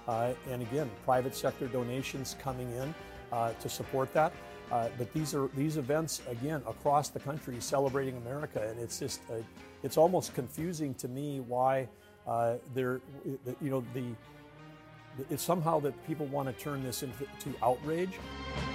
and again, private sector donations coming in to support that. But these events, again, across the country celebrating America, and it's just, it's almost confusing to me why it's somehow that people want to turn this into outrage.